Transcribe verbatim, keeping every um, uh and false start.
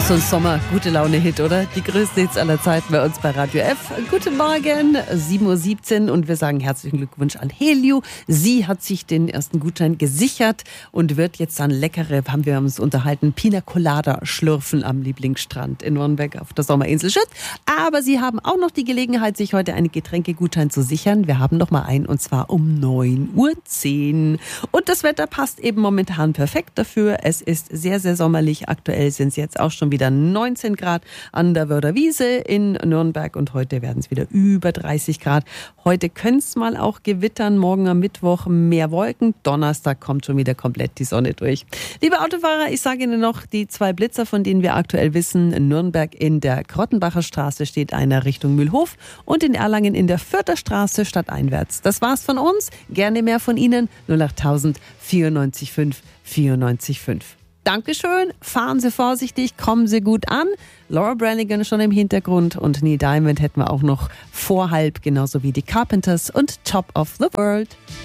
so ein Sommer-Gute-Laune-Hit, oder? Die größte Hits aller Zeiten bei uns bei Radio F. Guten Morgen, sieben Uhr siebzehn und wir sagen herzlichen Glückwunsch an Helio. Sie hat sich den ersten Gutschein gesichert und wird jetzt dann leckere, haben wir uns unterhalten, Pina Colada schlürfen am Lieblingsstrand in Nürnberg auf der Sommerinsel Schütt. Aber Sie haben auch noch die Gelegenheit, sich heute einen Getränkegutschein zu sichern. Wir haben noch mal einen und zwar um neun Uhr zehn. Und das Wetter passt eben momentan perfekt dafür. Es ist sehr, sehr sommerlich. Aktuell sind es jetzt auch schon wieder neunzehn Grad an der Wörder Wiese in Nürnberg und heute werden es wieder über dreißig Grad. Heute könnte es mal auch gewittern, morgen am Mittwoch mehr Wolken, Donnerstag kommt schon wieder komplett die Sonne durch. Liebe Autofahrer, ich sage Ihnen noch die zwei Blitzer, von denen wir aktuell wissen. In Nürnberg in der Krottenbacher Straße steht einer Richtung Mühlhof und in Erlangen in der Fürther Straße stadteinwärts. Das war's von uns, gerne mehr von Ihnen, null acht tausend vierundneunzig fünf vierundneunzig fünf. Dankeschön, fahren Sie vorsichtig, kommen Sie gut an. Laura Branigan schon im Hintergrund und Neil Diamond hätten wir auch noch vor halb, genauso wie die Carpenters und Top of the World.